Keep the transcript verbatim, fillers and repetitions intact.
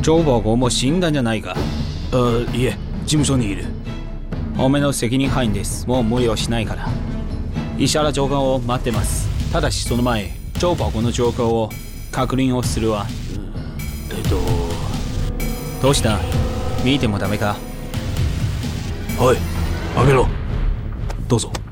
張保護も死んだんじゃないか。 あ、いえ、事務所にいる。 おめの責任範囲です。もう無理をしないから。石原長官を待ってます。ただしその前、張保護の状況を確認をするわ。 えっとどうした？見てもダメか？ はい、開けろ。どうぞ。